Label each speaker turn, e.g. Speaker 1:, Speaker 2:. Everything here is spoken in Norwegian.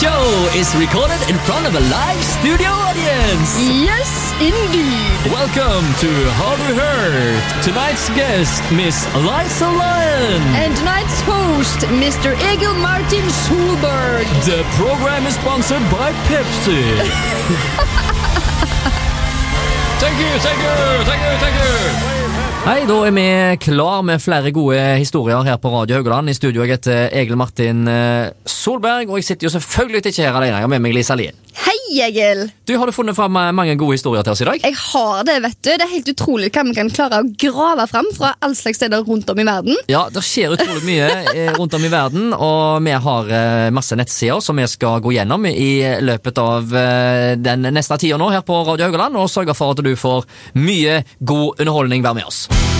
Speaker 1: show is recorded in front of a live studio audience.
Speaker 2: Yes, indeed.
Speaker 1: Welcome to Har du hørt? Tonight's guest, Miss Liza Lyon.
Speaker 2: And tonight's host, Mr. Egil Martin Solberg.
Speaker 1: The program is sponsored by Pepsi. Thank you. Hei, da er vi klar med flere gode historier her på Radio Haugaland. I studio jeg heter Egil Martin Solberg, og jeg sitter jo selvfølgelig ikke her alene. Jeg har med meg Liza Lyon.
Speaker 2: Hei, Egil.
Speaker 1: Du, har du funnet frem mange gode historier til oss i dag?
Speaker 2: Jeg har det, vet du. Det er helt utrolig hva vi kan klare å grave frem fra alle slags steder rundt om i verden.
Speaker 1: Ja, det skjer utrolig mye rundt om i verden, og vi har masse nettsider som vi skal gå gjennom i løpet av den neste tiden nå her på Radio Haugaland, og sørge for at du får mye god underholdning. Vær med oss.